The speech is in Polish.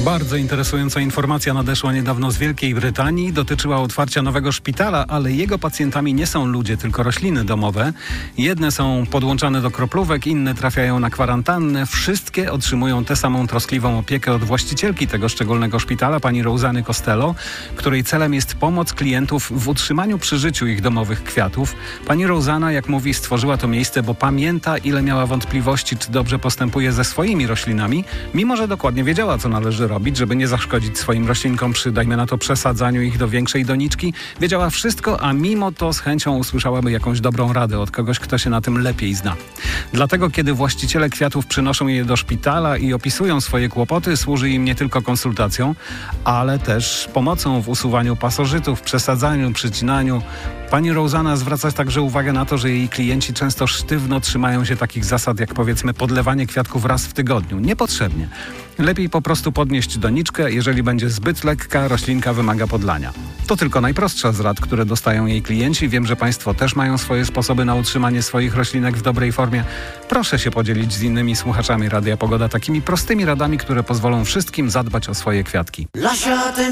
Bardzo interesująca informacja nadeszła niedawno z Wielkiej Brytanii. Dotyczyła otwarcia nowego szpitala, ale jego pacjentami nie są ludzie, tylko rośliny domowe. Jedne są podłączane do kroplówek, inne trafiają na kwarantannę. Wszystkie otrzymują tę samą troskliwą opiekę od właścicielki tego szczególnego szpitala, pani Roseanny Costello, której celem jest pomoc klientów w utrzymaniu przy życiu ich domowych kwiatów. Pani Roseanna, jak mówi, stworzyła to miejsce, bo pamięta, ile miała wątpliwości, czy dobrze postępuje ze swoimi roślinami, mimo że dokładnie wiedziała, co należy robić, żeby nie zaszkodzić swoim roślinkom przy, dajmy na to, przesadzaniu ich do większej doniczki. Wiedziała wszystko, a mimo to z chęcią usłyszałaby jakąś dobrą radę od kogoś, kto się na tym lepiej zna. Dlatego, kiedy właściciele kwiatów przynoszą je do szpitala i opisują swoje kłopoty, służy im nie tylko konsultacją, ale też pomocą w usuwaniu pasożytów, przesadzaniu, przycinaniu. Pani Roseanna zwraca także uwagę na to, że jej klienci często sztywno trzymają się takich zasad, jak powiedzmy podlewanie kwiatków raz w tygodniu. Niepotrzebnie. Lepiej po prostu podnieść doniczkę, jeżeli będzie zbyt lekka, roślinka wymaga podlania. To tylko najprostsza z rad, które dostają jej klienci. Wiem, że Państwo też mają swoje sposoby na utrzymanie swoich roślinek w dobrej formie. Proszę się podzielić z innymi słuchaczami Radia Pogoda takimi prostymi radami, które pozwolą wszystkim zadbać o swoje kwiatki.